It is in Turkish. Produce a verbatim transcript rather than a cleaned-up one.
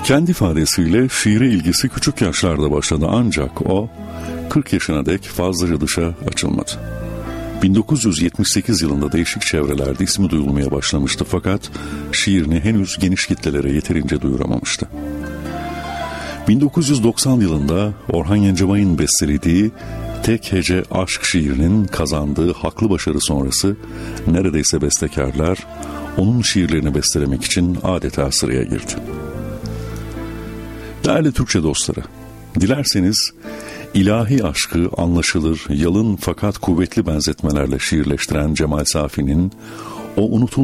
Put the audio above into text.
Kendi ifadesiyle şiire ilgisi küçük yaşlarda başladı ancak o kırk yaşına dek fazlaca dışa açılmadı. bin dokuz yüz yetmiş sekiz yılında değişik çevrelerde ismi duyulmaya başlamıştı fakat şiirini henüz geniş kitlelere yeterince duyuramamıştı. bin dokuz yüz doksan yılında Orhan Gencebay'ın bestelediği Tek Hece Aşk şiirinin kazandığı haklı başarı sonrası neredeyse bestekarlar onun şiirlerini bestelemek için adeta sıraya girdi. Değerli Türkçe dostları, dilerseniz ilahi aşkı anlaşılır, yalın fakat kuvvetli benzetmelerle şiirleştiren Cemal Safi'nin o unutulmaz